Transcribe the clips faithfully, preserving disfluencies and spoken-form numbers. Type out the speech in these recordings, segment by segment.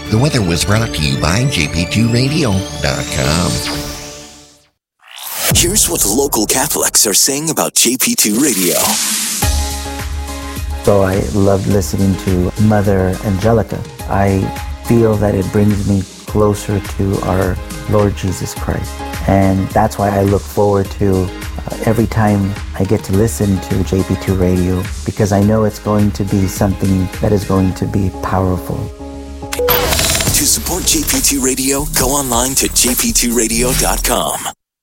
The weather was brought to you by J P two radio dot com. Here's what the local Catholics are saying about J P two Radio. So I love listening to Mother Angelica. I feel that it brings me closer to our Lord Jesus Christ. And that's why I look forward to uh, every time I get to listen to J P two Radio, because I know it's going to be something that is going to be powerful. To support J P two Radio, go online to J P two radio dot com.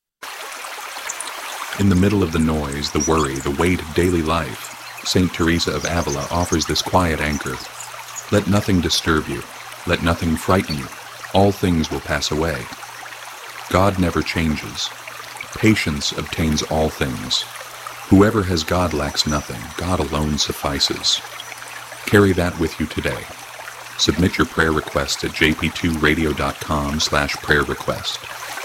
In the middle of the noise, the worry, the weight of daily life, Saint Teresa of Avila offers this quiet anchor. Let nothing disturb you. Let nothing frighten you. All things will pass away. God never changes. Patience obtains all things. Whoever has God lacks nothing. God alone suffices. Carry that with you today. Submit your prayer request at J P two radio dot com slash prayer request.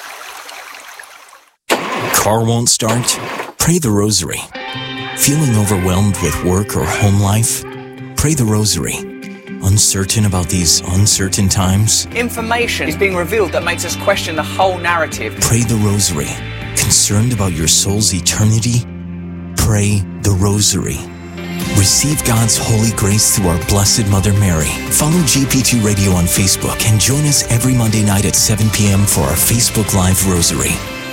Car won't start? Pray the Rosary. Feeling overwhelmed with work or home life? Pray the Rosary. Uncertain about these uncertain times? Information is being revealed that makes us question the whole narrative. Pray the Rosary. Concerned about your soul's eternity? Pray the Rosary. Receive God's holy grace through our Blessed Mother Mary. Follow J P two Radio on Facebook and join us every Monday night at seven p.m. for our Facebook Live Rosary.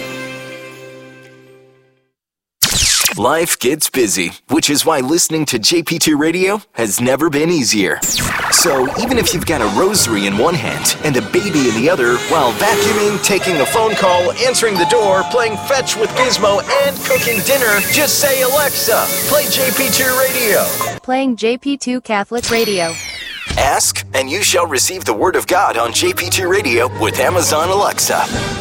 Life gets busy, which is why listening to J P two Radio has never been easier. So even if you've got a rosary in one hand and a baby in the other, while vacuuming, taking a phone call, answering the door, playing fetch with Gizmo, and cooking dinner, just say, Alexa, play J P two Radio. Playing J P two Catholic Radio. Ask, and you shall receive the Word of God on J P two Radio with Amazon Alexa.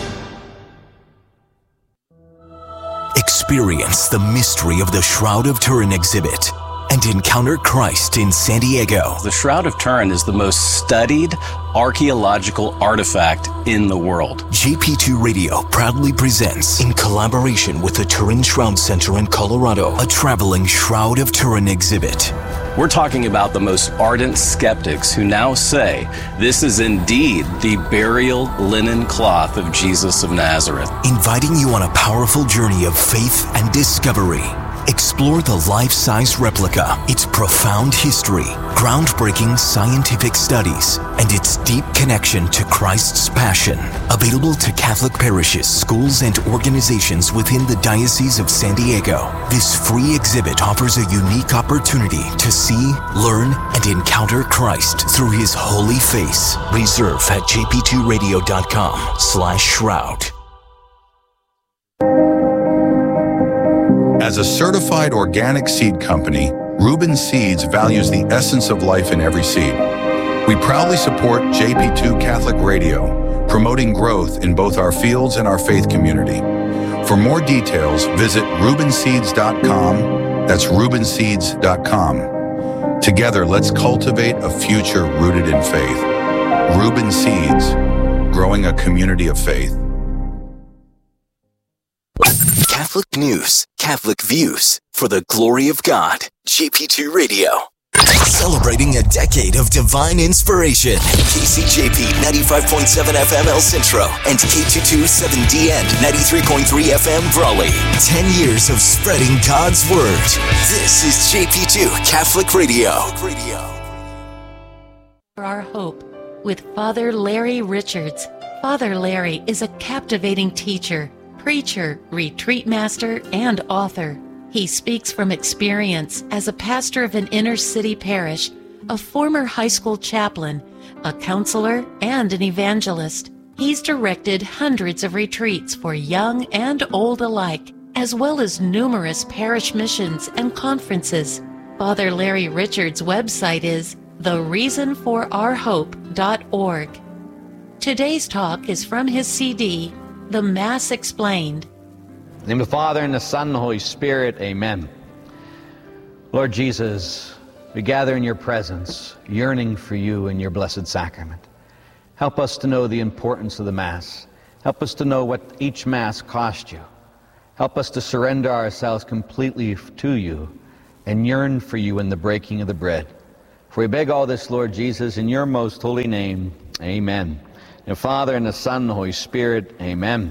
Experience the mystery of the Shroud of Turin exhibit and encounter Christ in San Diego. The Shroud of Turin is the most studied archaeological artifact in the world. J P two Radio proudly presents, in collaboration with the Turin Shroud Center in Colorado, a traveling Shroud of Turin exhibit. We're talking about the most ardent skeptics who now say this is indeed the burial linen cloth of Jesus of Nazareth. Inviting you on a powerful journey of faith and discovery. Explore the life-size replica, its profound history, groundbreaking scientific studies, and its deep connection to Christ's passion. Available to Catholic parishes, schools, and organizations within the Diocese of San Diego. This free exhibit offers a unique opportunity to see, learn, and encounter Christ through His holy face. Reserve at J P two radio dot com slash shroud. As a certified organic seed company, Reuben Seeds values the essence of life in every seed. We proudly support J P two Catholic Radio, promoting growth in both our fields and our faith community. For more details, visit Reuben Seeds dot com. That's Reuben Seeds dot com. Together, let's cultivate a future rooted in faith. Reuben Seeds, growing a community of faith. Catholic news, Catholic views, for the glory of God. J P two Radio. Celebrating a decade of divine inspiration. K C J P ninety-five point seven F M El Centro and K two twenty-seven D N ninety-three point three F M Brawley. Ten years of spreading God's Word. This is J P two Catholic Radio. For our hope with Father Larry Richards. Father Larry is a captivating teacher, preacher, retreat master, and author. He speaks from experience as a pastor of an inner-city parish, a former high school chaplain, a counselor, and an evangelist. He's directed hundreds of retreats for young and old alike, as well as numerous parish missions and conferences. Father Larry Richards' website is the reason for our hope dot org. Today's talk is from his C D, The Mass Explained. In the name of the Father, and the Son, and the Holy Spirit, amen. Lord Jesus, we gather in your presence, yearning for you and your blessed sacrament. Help us to know the importance of the Mass. Help us to know what each Mass cost you. Help us to surrender ourselves completely to you and yearn for you in the breaking of the bread. For we beg all this, Lord Jesus, in your most holy name. Amen. The Father and the Son and the Holy Spirit. Amen.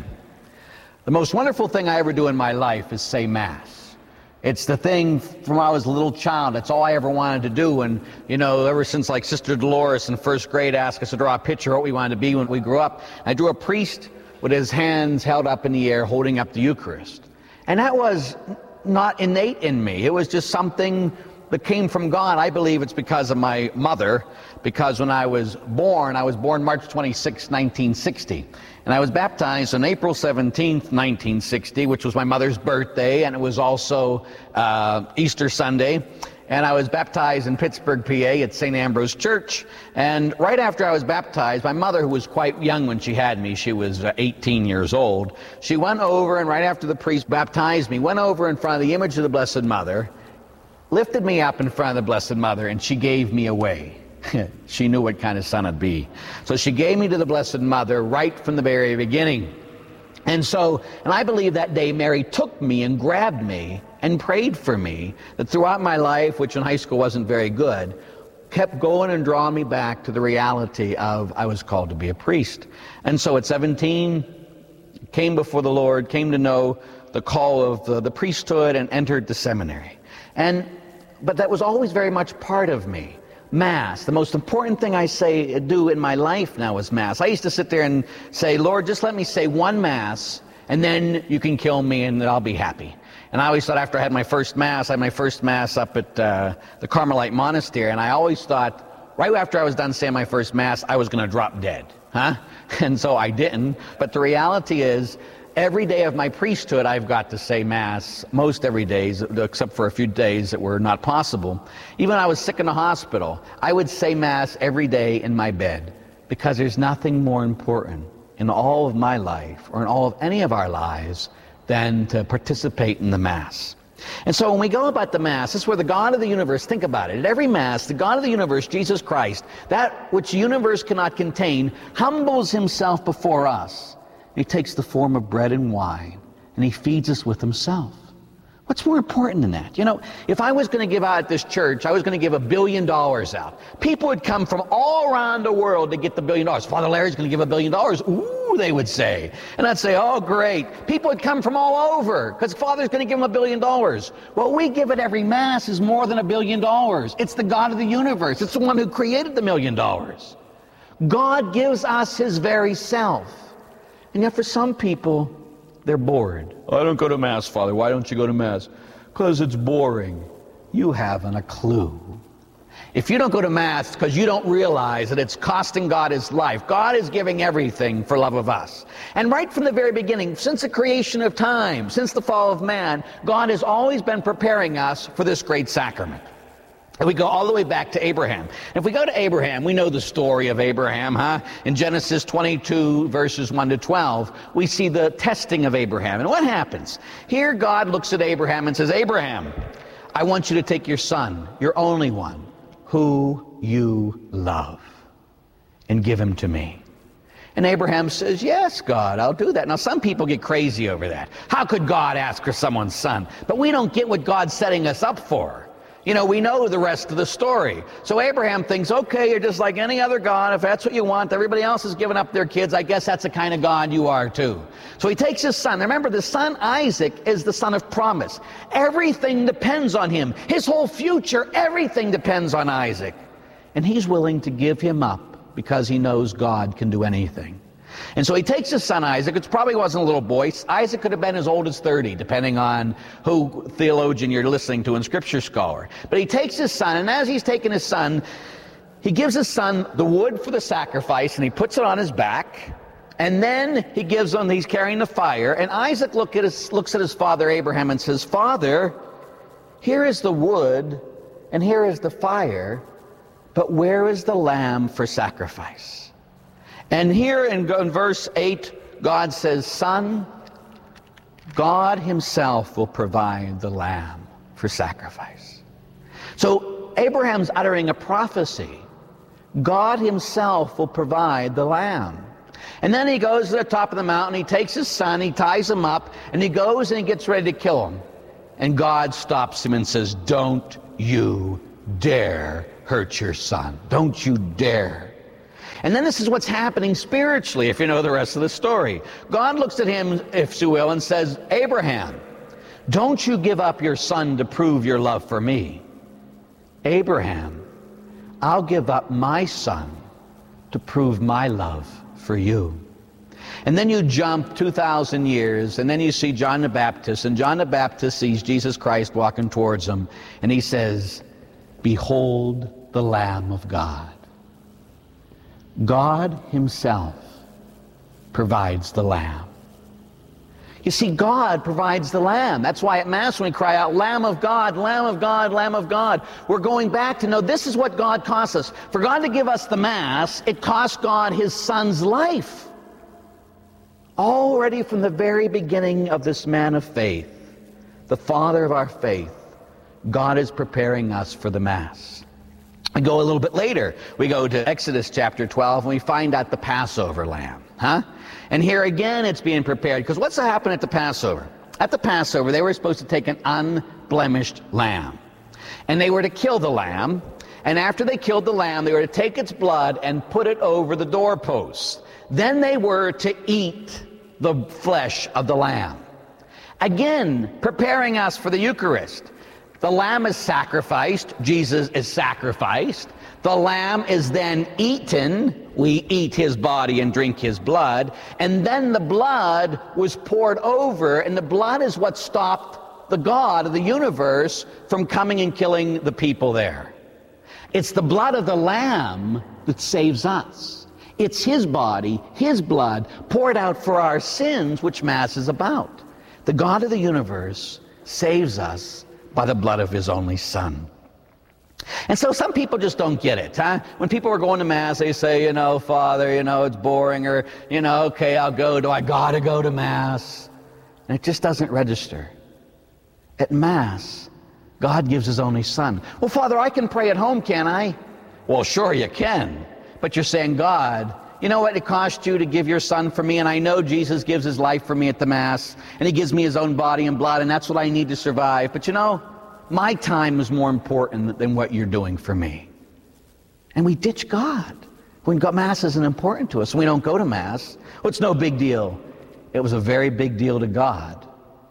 The most wonderful thing I ever do in my life is say Mass. It's the thing from when I was a little child. That's all I ever wanted to do. And, you know, ever since like Sister Dolores in first grade asked us to draw a picture of what we wanted to be when we grew up, I drew a priest with his hands held up in the air holding up the Eucharist. And that was not innate in me. It was just something that came from God. I believe it's because of my mother, because when I was born, I was born March twenty-sixth, nineteen sixty. And I was baptized on April seventeenth, nineteen sixty, which was my mother's birthday, and it was also uh, Easter Sunday. And I was baptized in Pittsburgh, P A at Saint Ambrose Church. And right after I was baptized, my mother, who was quite young when she had me, she was uh, eighteen years old, she went over, and right after the priest baptized me, went over in front of the image of the Blessed Mother, lifted me up in front of the Blessed Mother, and she gave me away. She knew what kind of son I'd be. So she gave me to the Blessed Mother right from the very beginning. And so, and I believe that day Mary took me and grabbed me and prayed for me, that throughout my life, which in high school wasn't very good, kept going and drawing me back to the reality of I was called to be a priest. And so at seventeen, came before the Lord, came to know the call of the, the priesthood, and entered the seminary. And, but that was always very much part of me. Mass, the most important thing I say do in my life now is Mass. I used to sit there and say, Lord, just let me say one Mass, and then you can kill me and I'll be happy. And I always thought after I had my first Mass, I had my first Mass up at uh, the Carmelite Monastery, and I always thought, right after I was done saying my first Mass, I was going to drop dead. Huh? And so I didn't. But the reality is, every day of my priesthood, I've got to say Mass, most every day, except for a few days that were not possible. Even when I was sick in the hospital, I would say Mass every day in my bed, because there's nothing more important in all of my life, or in all of any of our lives, than to participate in the Mass. And so when we go about the Mass, this is where the God of the universe, think about it, at every Mass, the God of the universe, Jesus Christ, that which the universe cannot contain, humbles himself before us. He takes the form of bread and wine, and he feeds us with himself. What's more important than that? You know, if I was going to give out at this church, I was going to give a billion dollars out. People would come from all around the world to get the billion dollars. Father Larry's going to give a billion dollars. Ooh, they would say. And I'd say, oh, great. People would come from all over because Father's going to give them a billion dollars. What we give at every Mass is more than a billion dollars. It's the God of the universe. It's the one who created the million dollars. God gives us his very self. And yet for some people, they're bored. I don't go to Mass, Father. Why don't you go to Mass? Because it's boring. You haven't a clue. If you don't go to Mass, it's because you don't realize that it's costing God his life. God is giving everything for love of us. And right from the very beginning, since the creation of time, since the fall of man, God has always been preparing us for this great sacrament. And we go all the way back to Abraham. If we go to Abraham, we know the story of Abraham, huh? In Genesis twenty-two, verses one to twelve, we see the testing of Abraham. And what happens? Here God looks at Abraham and says, Abraham, I want you to take your son, your only one, who you love, and give him to me. And Abraham says, yes, God, I'll do that. Now, some people get crazy over that. How could God ask for someone's son? But we don't get what God's setting us up for. You know, we know the rest of the story. So Abraham thinks, okay, you're just like any other God. If that's what you want, everybody else has given up their kids. I guess that's the kind of God you are too. So he takes his son. Remember, the son Isaac is the son of promise. Everything depends on him. His whole future, everything depends on Isaac. And he's willing to give him up because he knows God can do anything. And so he takes his son Isaac. It probably wasn't a little boy. Isaac could have been as old as thirty, depending on who theologian you're listening to and scripture scholar. But he takes his son, and as he's taking his son, he gives his son the wood for the sacrifice, and he puts it on his back. And then he gives him, he's carrying the fire. And Isaac look at his, looks at his father Abraham and says, Father, here is the wood, and here is the fire, but where is the lamb for sacrifice? And here in, in verse eight, God says, Son, God himself will provide the lamb for sacrifice. So Abraham's uttering a prophecy. God himself will provide the lamb. And then he goes to the top of the mountain, he takes his son, he ties him up, and he goes and he gets ready to kill him. And God stops him and says, don't you dare hurt your son. Don't you dare. And then this is what's happening spiritually, if you know the rest of the story. God looks at him, if you will, and says, Abraham, don't you give up your son to prove your love for me. Abraham, I'll give up my son to prove my love for you. And then you jump two thousand years, and then you see John the Baptist, and John the Baptist sees Jesus Christ walking towards him, and he says, behold the Lamb of God. God himself provides the Lamb. You see, God provides the Lamb. That's why at Mass when we cry out, Lamb of God, Lamb of God, Lamb of God, we're going back to know this is what God costs us. For God to give us the Mass, it cost God his Son's life. Already from the very beginning of this man of faith, the father of our faith, God is preparing us for the Mass. We go a little bit later. We go to Exodus chapter twelve, and we find out the Passover lamb. Huh? And here again it's being prepared. Because what's happened at the Passover? At the Passover, they were supposed to take an unblemished lamb. And they were to kill the lamb. And after they killed the lamb, they were to take its blood and put it over the doorposts. Then they were to eat the flesh of the lamb. Again, preparing us for the Eucharist. The lamb is sacrificed. Jesus is sacrificed. The lamb is then eaten. We eat his body and drink his blood. And then the blood was poured over, and the blood is what stopped the God of the universe from coming and killing the people there. It's the blood of the lamb that saves us. It's his body, his blood, poured out for our sins, which Mass is about. The God of the universe saves us by the blood of his only Son. And so some people just don't get it, huh? When people are going to Mass, they say, you know, Father, you know, it's boring, or, you know, okay, I'll go. Do I gotta go to Mass? And it just doesn't register. At Mass, God gives his only Son. Well, Father, I can pray at home, can I? Well, sure you can. But you're saying, God, you know what it cost you to give your Son for me, and I know Jesus gives his life for me at the Mass, and he gives me his own body and blood, and that's what I need to survive. But you know, my time is more important than what you're doing for me. And we ditch God when Mass isn't important to us. We don't go to Mass. Well, it's no big deal. It was a very big deal to God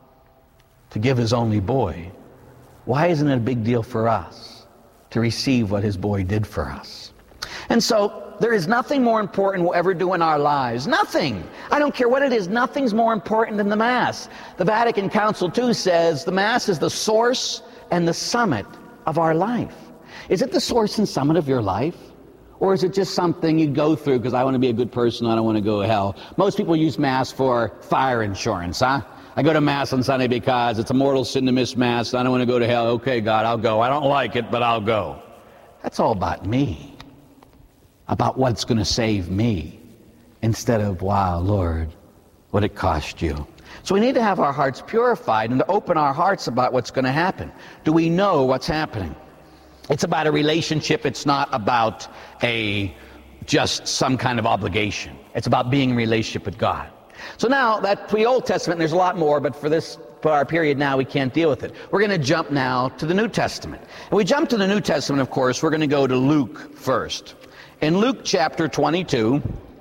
to give his only boy. Why isn't it a big deal for us to receive what his boy did for us? And so there is nothing more important we'll ever do in our lives. Nothing. I don't care what it is. Nothing's more important than the Mass. The Vatican Council too says the Mass is the source and the summit of our life. Is it the source and summit of your life? Or is it just something you go through because I want to be a good person, I don't want to go to hell? Most people use Mass for fire insurance, huh? I go to Mass on Sunday because it's a mortal sin to miss Mass. I don't want to go to hell. Okay, God, I'll go. I don't like it, but I'll go. That's all about me. About what's going to save me. Instead of, wow, Lord, what it cost you. So we need to have our hearts purified and to open our hearts about what's going to happen. Do we know what's happening? It's about a relationship. It's not about a just some kind of obligation. It's about being in relationship with God. So now, that the Old Testament, there's a lot more, but for this for our period now, we can't deal with it. We're going to jump now to the New Testament. And we jump to the New Testament, of course, we're going to go to Luke first. In Luke chapter twenty-two,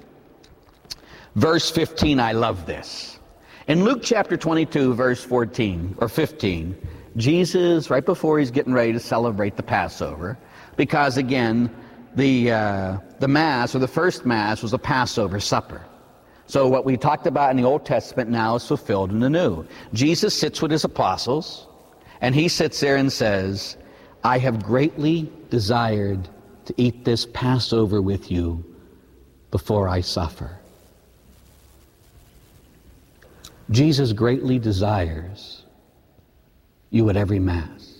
verse fifteen, I love this. In Luke chapter twenty-two, verse fourteen, or fifteen, Jesus, right before he's getting ready to celebrate the Passover, because again, the, uh, the Mass, or the first Mass, was a Passover supper. So what we talked about in the Old Testament now is fulfilled in the New. Jesus sits with his apostles, and he sits there and says, I have greatly desired to eat this Passover with you before I suffer. Jesus greatly desires you at every Mass.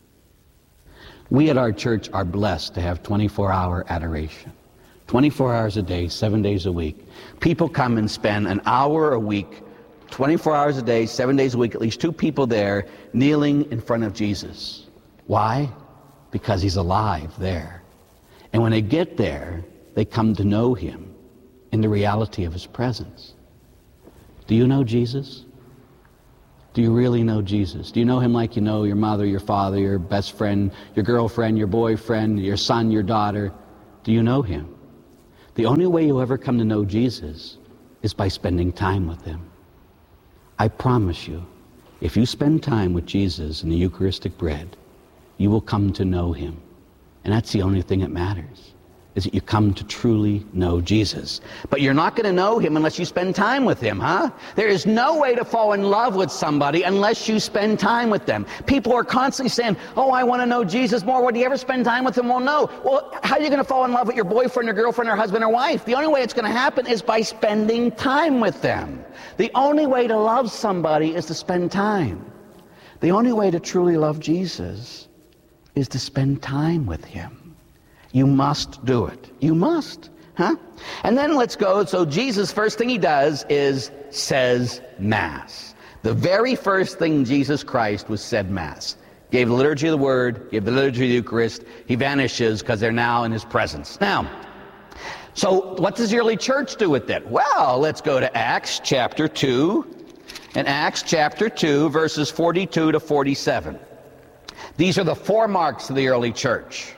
We at our church are blessed to have twenty-four hour adoration. twenty-four hours a day, seven days a week. People come and spend an hour a week, twenty-four hours a day, seven days a week, at least two people there, kneeling in front of Jesus. Why? Because he's alive there. And when they get there, they come to know him in the reality of his presence. Do you know Jesus? Do you really know Jesus? Do you know him like you know your mother, your father, your best friend, your girlfriend, your boyfriend, your son, your daughter? Do you know him? The only way you'll ever come to know Jesus is by spending time with him. I promise you, if you spend time with Jesus in the Eucharistic bread, you will come to know him. And that's the only thing that matters, is that you come to truly know Jesus. But you're not going to know him unless you spend time with him, huh? There is no way to fall in love with somebody unless you spend time with them. People are constantly saying, oh, I want to know Jesus more. Well, do you ever spend time with him? Well, no. Well, how are you going to fall in love with your boyfriend or girlfriend or husband or wife? The only way it's going to happen is by spending time with them. The only way to love somebody is to spend time. The only way to truly love Jesus is to spend time with him. You must do it. You must. Huh? And then let's go. So Jesus, first thing he does is says Mass. The very first thing Jesus Christ was said Mass. Gave the liturgy of the Word, gave the liturgy of the Eucharist. He vanishes because they're now in his presence. Now, so what does the early church do with it? Well, let's go to Acts chapter two. In Acts chapter two, verses forty-two to forty-seven. These are the four marks of the early church.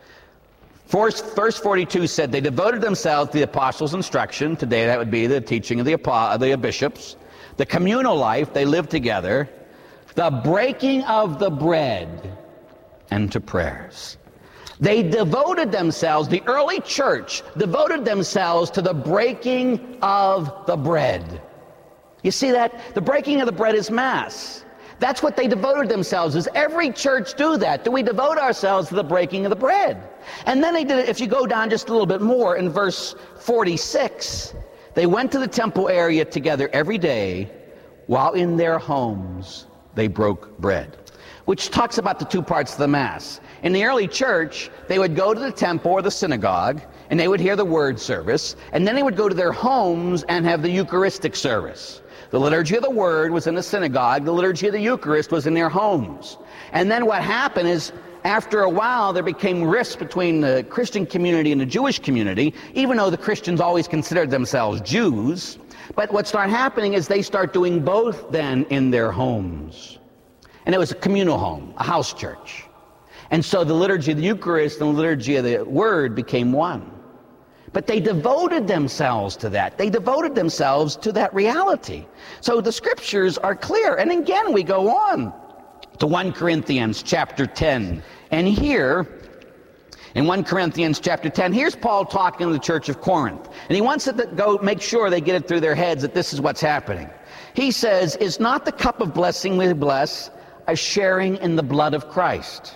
Verse forty-two said, they devoted themselves to the apostles' instruction. Today that would be the teaching of the, of the bishops. The communal life, they lived together. The breaking of the bread, and to prayers. They devoted themselves, the early church devoted themselves to the breaking of the bread. You see that? The breaking of the bread is Mass. That's what they devoted themselves. Does every church do that? Do we devote ourselves to the breaking of the bread? And then they did it, if you go down just a little bit more, in verse forty-six, they went to the temple area together every day, while in their homes they broke bread. Which talks about the two parts of the Mass. In the early church, they would go to the temple or the synagogue, and they would hear the word service, and then they would go to their homes and have the Eucharistic service. The liturgy of the Word was in the synagogue. The liturgy of the Eucharist was in their homes. And then what happened is, after a while, there became rifts between the Christian community and the Jewish community, even though the Christians always considered themselves Jews. But what started happening is they start doing both then in their homes. And it was a communal home, a house church. And so the liturgy of the Eucharist and the liturgy of the Word became one. But they devoted themselves to that. They devoted themselves to that reality. So the scriptures are clear. And again, we go on to First Corinthians chapter ten. And here, in First Corinthians chapter ten, here's Paul talking to the church of Corinth. And he wants it to go make sure they get it through their heads that this is what's happening. He says, is not the cup of blessing we bless a sharing in the blood of Christ?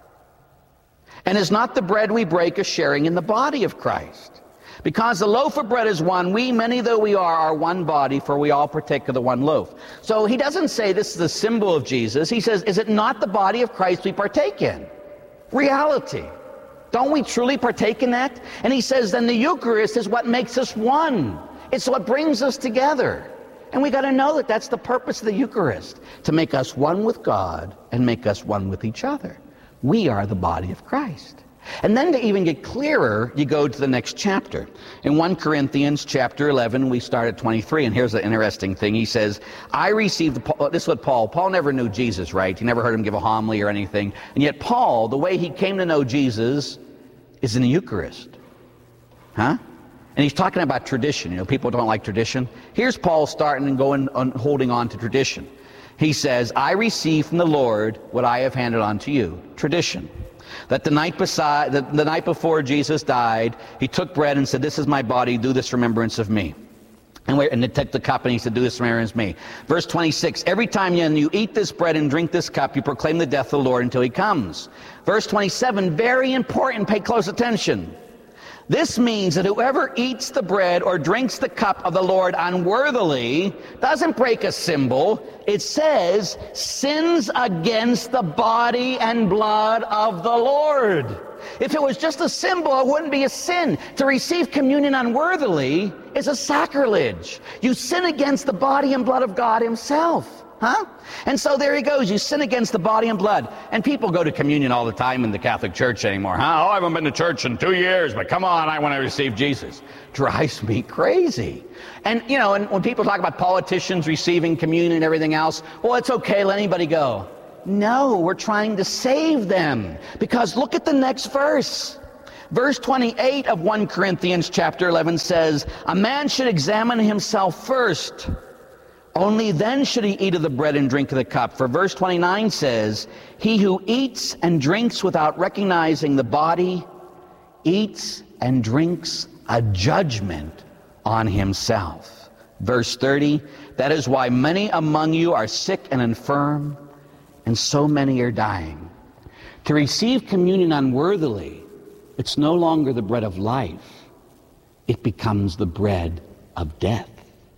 And is not the bread we break a sharing in the body of Christ? Because the loaf of bread is one, we, many though we are, are one body, for we all partake of the one loaf. So he doesn't say this is the symbol of Jesus. He says, is it not the body of Christ we partake in? Reality. Don't we truly partake in that? And he says, then the Eucharist is what makes us one. It's what brings us together. And we got to know that that's the purpose of the Eucharist, to make us one with God and make us one with each other. We are the body of Christ. And then to even get clearer, you go to the next chapter. In First Corinthians chapter eleven, we start at twenty-three, and here's the interesting thing. He says, I received, the, this is what Paul, Paul never knew Jesus, right? He never heard him give a homily or anything. And yet Paul, the way he came to know Jesus is in the Eucharist. Huh? And he's talking about tradition. You know, people don't like tradition. Here's Paul starting and going on, holding on to tradition. He says, I received from the Lord what I have handed on to you. Tradition. That the night beside, the, the night before Jesus died, he took bread and said, this is my body, do this remembrance of me. And, and he took the cup and he said, do this remembrance of me. Verse twenty-six, every time you, you eat this bread and drink this cup, you proclaim the death of the Lord until he comes. Verse twenty-seven, very important, pay close attention. This means that whoever eats the bread or drinks the cup of the Lord unworthily doesn't break a symbol. It says, sins against the body and blood of the Lord. If it was just a symbol, it wouldn't be a sin. To receive communion unworthily is a sacrilege. You sin against the body and blood of God himself. Huh? And so there he goes. You sin against the body and blood. And people go to communion all the time in the Catholic Church anymore. Huh? Oh, I haven't been to church in two years, but come on, I want to receive Jesus. Drives me crazy. And, you know, and when people talk about politicians receiving communion and everything else, well, it's okay, let anybody go. No, we're trying to save them. Because look at the next verse. Verse twenty-eight of First Corinthians chapter eleven says, a man should examine himself first. Only then should he eat of the bread and drink of the cup. For verse twenty-nine says, he who eats and drinks without recognizing the body eats and drinks a judgment on himself. Verse thirty, that is why many among you are sick and infirm, and so many are dying. To receive communion unworthily, it's no longer the bread of life. It becomes the bread of death.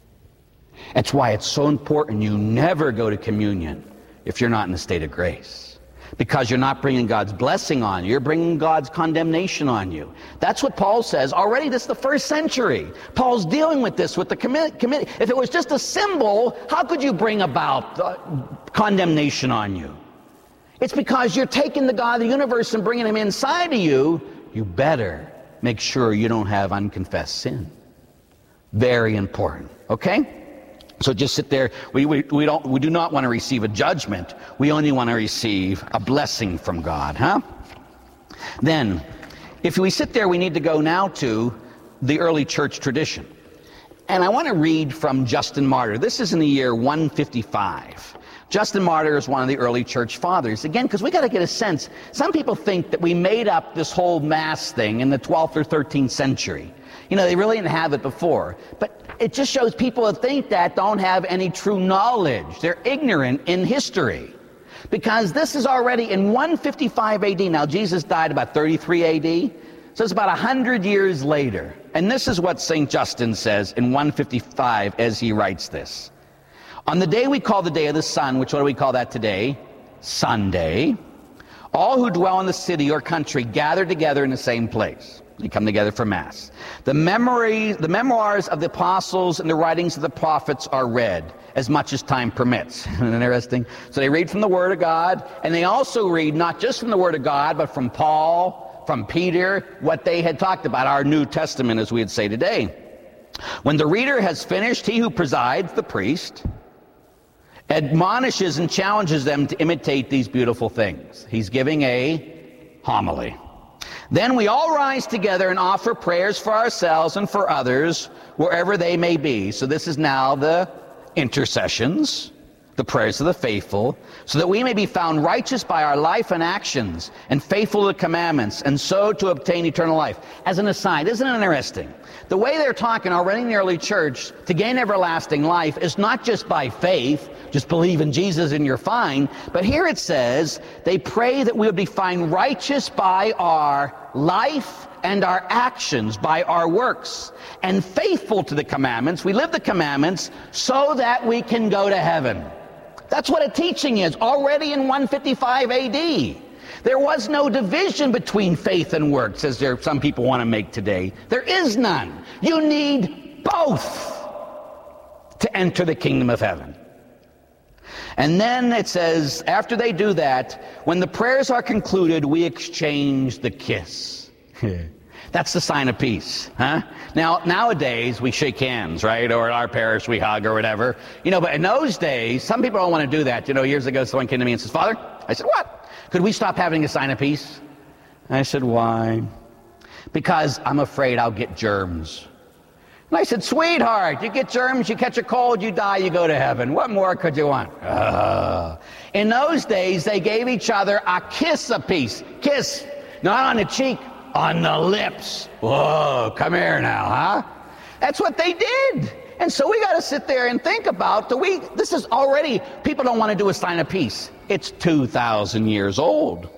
That's why it's so important you never go to communion if you're not in a state of grace. Because you're not bringing God's blessing on you, you're bringing God's condemnation on you. That's what Paul says. Already, this is the first century. Paul's dealing with this with the committee. If it was just a symbol, how could you bring about the condemnation on you? It's because you're taking the God of the universe and bringing him inside of you. You better make sure you don't have unconfessed sin. Very important, okay? So just sit there. We, we, we, don't, we do not want to receive a judgment. We only want to receive a blessing from God, huh? Then, if we sit there, we need to go now to the early church tradition. And I want to read from Justin Martyr. This is in the year one fifty-five. Justin Martyr is one of the early church fathers. Again, because we got to get a sense. Some people think that we made up this whole Mass thing in the twelfth or thirteenth century. You know, they really didn't have it before. But it just shows people that think that don't have any true knowledge. They're ignorant in history. Because this is already in one fifty-five A D. Now, Jesus died about thirty-three A D. So it's about one hundred years later. And this is what Saint Justin says in one fifty-five as he writes this. On the day we call the day of the sun, which what do we call that today? Sunday. All who dwell in the city or country gather together in the same place. They come together for Mass. The memory, the memoirs of the apostles and the writings of the prophets are read as much as time permits. Isn't that interesting? So they read from the Word of God, and they also read not just from the Word of God, but from Paul, from Peter, what they had talked about, our New Testament, as we would say today. When the reader has finished, he who presides, the priest, admonishes and challenges them to imitate these beautiful things. He's giving a homily. Then we all rise together and offer prayers for ourselves and for others, wherever they may be. So this is now the intercessions, the prayers of the faithful, so that we may be found righteous by our life and actions, and faithful to the commandments, and so to obtain eternal life. As an aside, isn't it interesting? The way they're talking already in the early church to gain everlasting life is not just by faith, just believe in Jesus and you're fine, but here it says they pray that we would be found righteous by our life and our actions, by our works, and faithful to the commandments. We live the commandments so that we can go to heaven. That's what a teaching is, already in one fifty-five A D. There was no division between faith and works, as there some people want to make today. There is none. You need both to enter the kingdom of heaven. And then it says, after they do that, when the prayers are concluded, we exchange the kiss. That's the sign of peace, huh? Now, nowadays, we shake hands, right? Or in our parish, we hug or whatever. You know, but in those days, some people don't want to do that. You know, years ago, someone came to me and says, Father, I said, what? Could we stop having a sign of peace? And I said, why? Because I'm afraid I'll get germs. And I said, sweetheart, you get germs, you catch a cold, you die, you go to heaven. What more could you want? Uh, in those days, they gave each other a kiss apiece. Kiss, not on the cheek, on the lips. Whoa, come here now, huh? That's what they did. And so we got to sit there and think about, do we, this is already, people don't want to do a sign of peace. It's two thousand years old.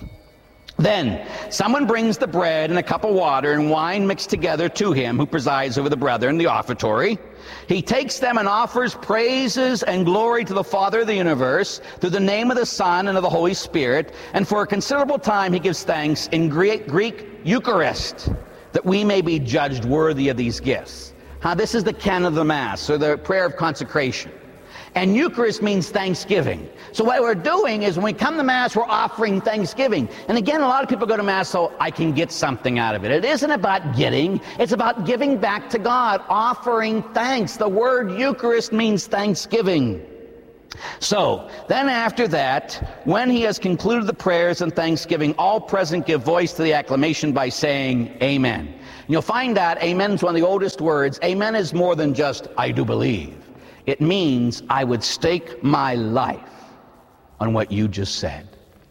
Then someone brings the bread and a cup of water and wine mixed together to him who presides over the brethren, the offertory. He takes them and offers praises and glory to the Father of the universe through the name of the Son and of the Holy Spirit. And for a considerable time he gives thanks in Greek, Greek Eucharist, that we may be judged worthy of these gifts. How this is the canon of the Mass, or the prayer of consecration. And Eucharist means thanksgiving. So what we're doing is when we come to Mass, we're offering thanksgiving. And again, a lot of people go to Mass so I can get something out of it. It isn't about getting, it's about giving back to God, offering thanks. The word Eucharist means thanksgiving. So, then after that, when he has concluded the prayers and thanksgiving, all present give voice to the acclamation by saying, Amen. And you'll find that amen is one of the oldest words. Amen is more than just, I do believe. It means I would stake my life on what you just said.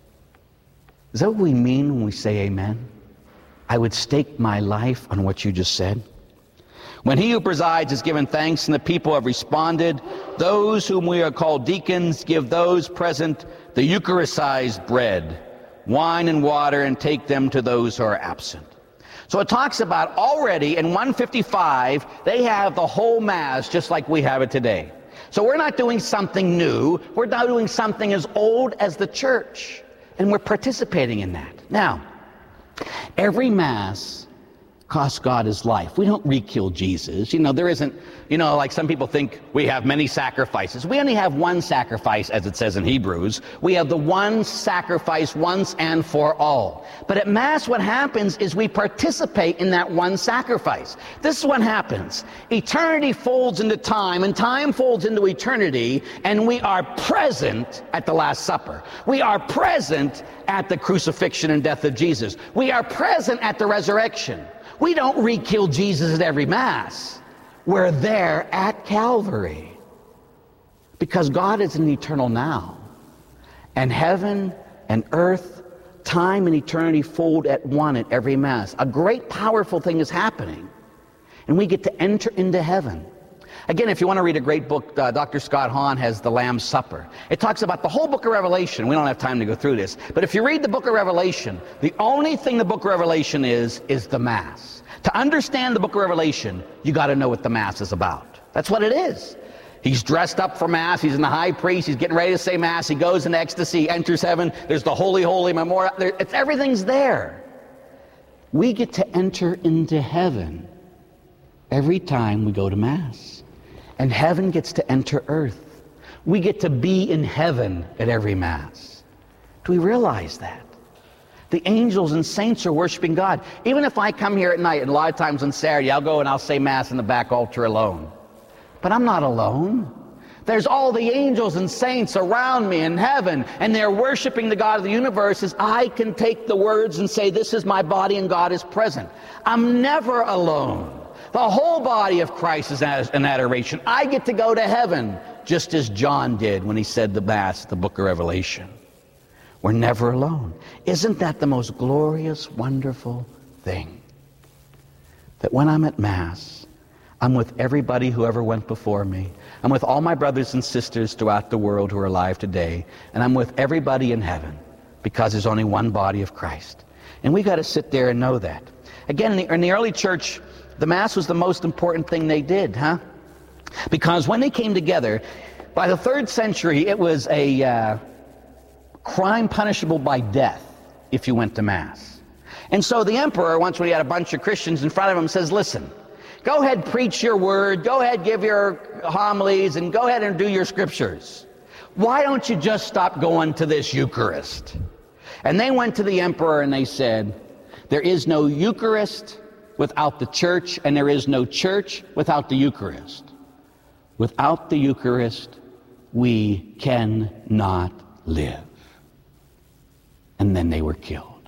Is that what we mean when we say amen? I would stake my life on what you just said. When he who presides has given thanks and the people have responded, those whom we are called deacons give those present the Eucharistized bread, wine and water, and take them to those who are absent. So it talks about already in one fifty-five, they have the whole Mass just like we have it today. So we're not doing something new. We're now doing something as old as the church, and we're participating in that. Now, every Mass cost God his life. We don't re-kill Jesus. You know, there isn't, you know, like some people think we have many sacrifices. We only have one sacrifice, as it says in Hebrews. We have the one sacrifice once and for all. But at Mass, what happens is we participate in that one sacrifice. This is what happens. Eternity folds into time, and time folds into eternity, and we are present at the Last Supper. We are present at the crucifixion and death of Jesus. We are present at the resurrection. We don't re-kill Jesus at every Mass. We're there at Calvary. Because God is an eternal now. And heaven and earth, time and eternity fold at one at every Mass. A great powerful thing is happening. And we get to enter into heaven. Again, if you want to read a great book, uh, Doctor Scott Hahn has The Lamb's Supper. It talks about the whole book of Revelation. We don't have time to go through this. But if you read the book of Revelation, the only thing the book of Revelation is, is the Mass. To understand the book of Revelation, you got to know what the Mass is about. That's what it is. He's dressed up for Mass. He's in the high priest. He's getting ready to say Mass. He goes in ecstasy, enters heaven. There's the holy, holy memorial. There, it's, everything's there. We get to enter into heaven every time we go to Mass. And heaven gets to enter earth. We get to be in heaven at every Mass. Do we realize that? The angels and saints are worshiping God. Even if I come here at night, and a lot of times on Saturday, I'll go and I'll say Mass in the back altar alone. But I'm not alone. There's all the angels and saints around me in heaven, and they're worshiping the God of the universe as I can take the words and say, this is my body and God is present. I'm never alone. The whole body of Christ is an adoration. I get to go to heaven, just as John did when he said the Mass, the book of Revelation. We're never alone. Isn't that the most glorious, wonderful thing? That when I'm at Mass, I'm with everybody who ever went before me. I'm with all my brothers and sisters throughout the world who are alive today. And I'm with everybody in heaven, because there's only one body of Christ. And we got to sit there and know that. Again, in the, in the early church, the Mass was the most important thing they did, huh? Because when they came together, by the third century, it was a uh, crime punishable by death if you went to Mass. And so the emperor, once when he had a bunch of Christians in front of him, says, listen, go ahead, preach your word, go ahead, give your homilies, and go ahead and do your scriptures. Why don't you just stop going to this Eucharist? And they went to the emperor and they said, there is no Eucharist without the church, and there is no church without the Eucharist. Without the Eucharist, we cannot live. And then they were killed.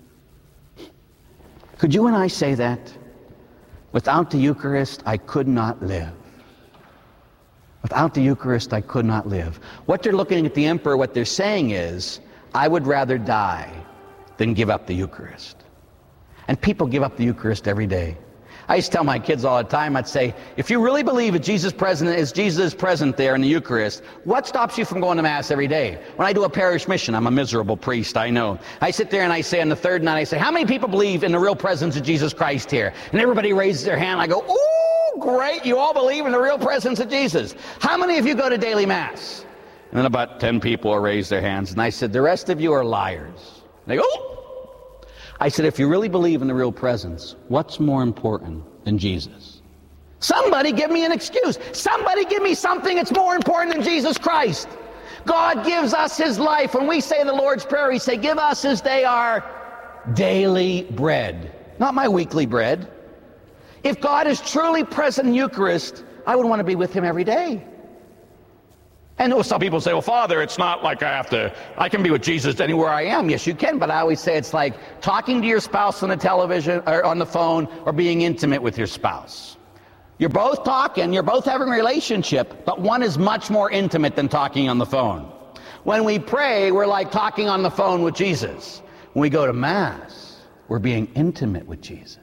Could you and I say that? Without the Eucharist, I could not live. Without the Eucharist, I could not live. What they're looking at the emperor, what they're saying is, I would rather die than give up the Eucharist. And people give up the Eucharist every day. I used to tell my kids all the time, I'd say, if you really believe that Jesus present is Jesus present there in the Eucharist, what stops you from going to Mass every day? When I do a parish mission, I'm a miserable priest, I know. I sit there and I say on the third night, I say, how many people believe in the real presence of Jesus Christ here? And everybody raises their hand. I go, ooh, great, you all believe in the real presence of Jesus. How many of you go to daily Mass? And then about ten people will raise their hands. And I said, the rest of you are liars. And they go, ooh. I said, if you really believe in the real presence, what's more important than Jesus? Somebody give me an excuse. Somebody give me something that's more important than Jesus Christ. God gives us his life. When we say the Lord's Prayer, we say, give us this day our daily bread. Not my weekly bread. If God is truly present in Eucharist, I would want to be with him every day. And some people say, well, Father, it's not like I have to, I can be with Jesus anywhere I am. Yes, you can, but I always say it's like talking to your spouse on the television or on the phone or being intimate with your spouse. You're both talking, you're both having a relationship, but one is much more intimate than talking on the phone. When we pray, we're like talking on the phone with Jesus. When we go to Mass, we're being intimate with Jesus.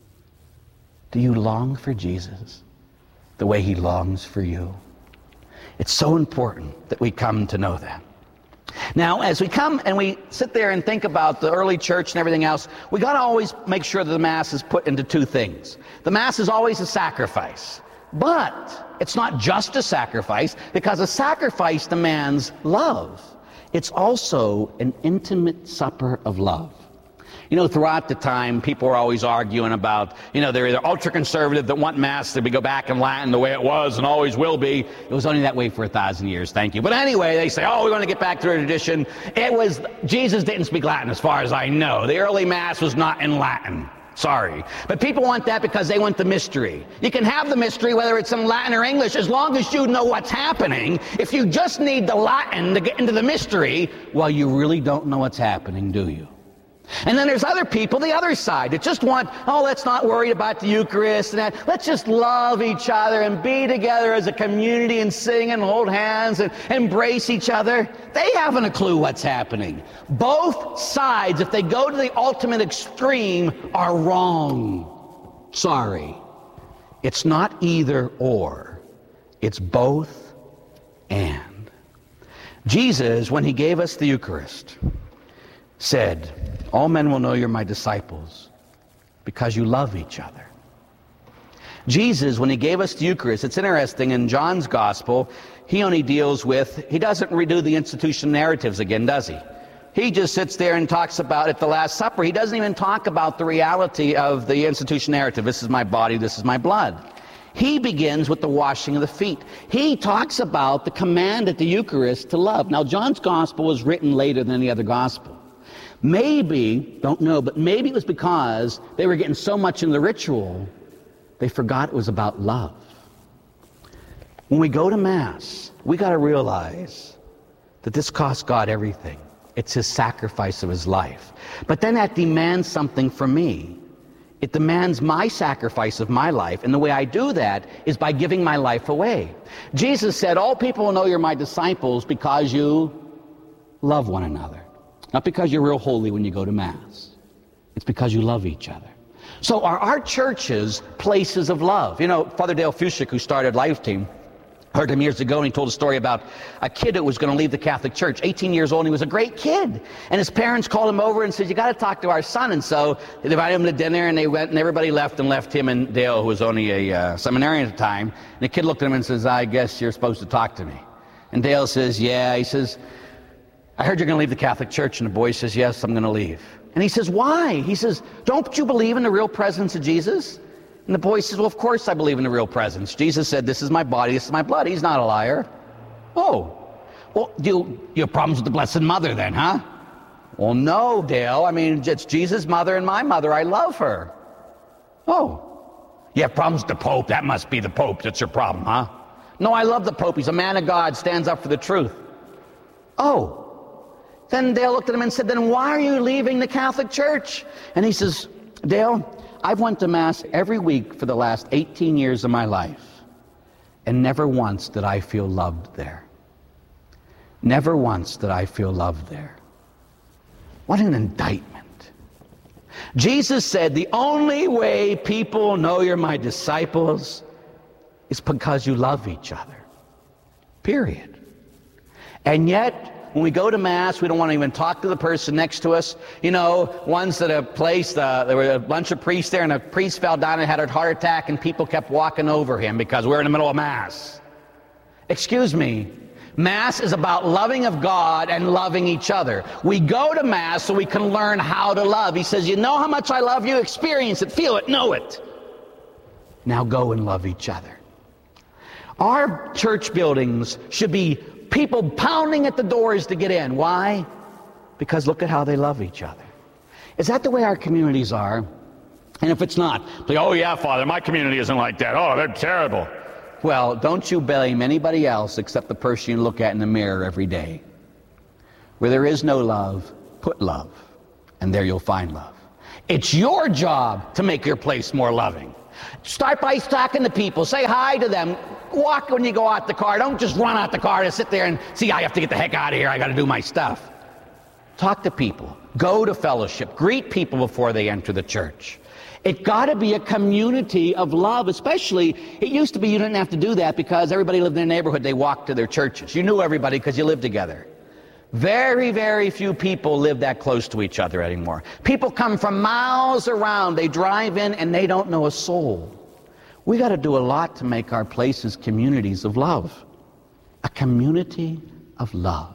Do you long for Jesus the way he longs for you? It's so important that we come to know that. Now, as we come and we sit there and think about the early church and everything else, we got to always make sure that the Mass is put into two things. The Mass is always a sacrifice, but it's not just a sacrifice, because a sacrifice demands love. It's also an intimate supper of love. You know, throughout the time, people are always arguing about, you know, they're either ultra-conservative that want Mass to go back in Latin the way it was and always will be. It was only that way for a thousand years, thank you. But anyway, they say, oh, we want to get back to a tradition. It was, Jesus didn't speak Latin as far as I know. The early Mass was not in Latin. Sorry. But people want that because they want the mystery. You can have the mystery whether it's in Latin or English as long as you know what's happening. If you just need the Latin to get into the mystery, well, you really don't know what's happening, do you? And then there's other people, the other side, that just want, oh, let's not worry about the Eucharist and that. Let's just love each other and be together as a community and sing and hold hands and embrace each other. They haven't a clue what's happening. Both sides, if they go to the ultimate extreme, are wrong. Sorry. It's not either or. It's both and. Jesus, when he gave us the Eucharist, said, all men will know you're my disciples because you love each other. Jesus, when he gave us the Eucharist, it's interesting, in John's Gospel, he only deals with, he doesn't redo the institution narratives again, does he? He just sits there and talks about, at the Last Supper, he doesn't even talk about the reality of the institution narrative. This is my body, this is my blood. He begins with the washing of the feet. He talks about the command at the Eucharist to love. Now, John's Gospel was written later than any other Gospel. Maybe, don't know, but maybe it was because they were getting so much in the ritual, they forgot it was about love. When we go to Mass, we got to realize that this costs God everything. It's his sacrifice of his life. But then that demands something from me. It demands my sacrifice of my life, and the way I do that is by giving my life away. Jesus said, all people will know you're my disciples because you love one another. Not because you're real holy when you go to Mass. It's because you love each other. So are our churches places of love? You know, Father Dale Fushik, who started Life Team, heard him years ago, and he told a story about a kid that was going to leave the Catholic Church, eighteen years old, and he was a great kid. And his parents called him over and said, you got to talk to our son. And so they invited him to dinner, and they went, and everybody left and left him and Dale, who was only a uh, seminarian at the time. And the kid looked at him and says, I guess you're supposed to talk to me. And Dale says, yeah. He says, I heard you're going to leave the Catholic Church. And the boy says, yes, I'm going to leave. And he says, why? He says, don't you believe in the real presence of Jesus? And the boy says, well, of course I believe in the real presence. Jesus said, this is my body, this is my blood. He's not a liar. Oh, well, do you, you have problems with the Blessed Mother then, huh? Well, no, Dale. I mean, it's Jesus' mother and my mother. I love her. Oh, you have problems with the Pope. That must be the Pope that's your problem, huh? No, I love the Pope. He's a man of God, stands up for the truth. Oh. Then Dale looked at him and said, then why are you leaving the Catholic Church? And he says, Dale, I've went to Mass every week for the last eighteen years of my life, and never once did I feel loved there. Never once did I feel loved there. What an indictment. Jesus said, the only way people know you're my disciples is because you love each other. Period. And yet, when we go to Mass, we don't want to even talk to the person next to us. You know, once at a place, uh, there were a bunch of priests there, and a priest fell down and had a heart attack, and people kept walking over him because we're in the middle of Mass. Excuse me. Mass is about loving of God and loving each other. We go to Mass so we can learn how to love. He says, you know how much I love you? Experience it, feel it, know it. Now go and love each other. Our church buildings should be people pounding at the doors to get in. Why? Because look at how they love each other. Is that the way our communities are? And if it's not, like, oh yeah, Father, my community isn't like that. Oh, they're terrible. Well, don't you blame anybody else except the person you look at in the mirror every day. Where there is no love, put love, and there you'll find love. It's your job to make your place more loving. Start by talking to people. Say hi to them. Walk when you go out the car. Don't just run out the car to sit there and see, I have to get the heck out of here. I got to do my stuff. Talk to people. Go to fellowship. Greet people before they enter the church. It got to be a community of love, especially, it used to be you didn't have to do that because everybody lived in their neighborhood. They walked to their churches. You knew everybody because you lived together. Very, very few people live that close to each other anymore. People come from miles around. They drive in and they don't know a soul. We got to do a lot to make our places communities of love. A community of love.